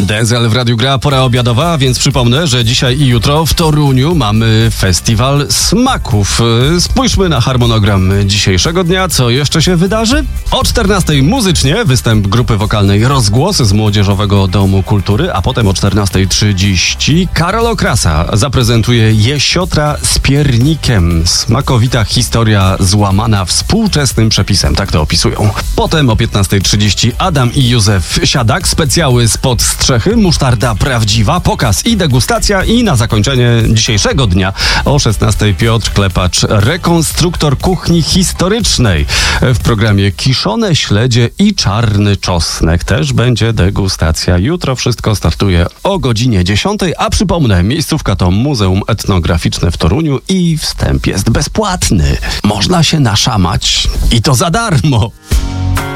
DSL w Radiu Gra, pora obiadowa, więc przypomnę, że dzisiaj i jutro w Toruniu mamy festiwal smaków. Spójrzmy na harmonogram dzisiejszego dnia, co jeszcze się wydarzy. O 14:00 muzycznie występ grupy wokalnej Rozgłos z Młodzieżowego Domu Kultury, a potem o 14:30 Karol Okrasa zaprezentuje Jesiotra z piernikiem. Smakowita historia złamana współczesnym przepisem, tak to opisują. Potem o 15:30 Adam i Józef Siadak, specjały spod strzechy, musztarda prawdziwa, pokaz i degustacja, i na zakończenie dzisiejszego dnia o 16:00 Piotr Klepacz, rekonstruktor kuchni historycznej. W programie kiszone śledzie i czarny czosnek też będzie degustacja. Jutro wszystko startuje o godzinie 10:00, a przypomnę, miejscówka to Muzeum Etnograficzne w Toruniu i wstęp jest bezpłatny. Można się naszamać i to za darmo.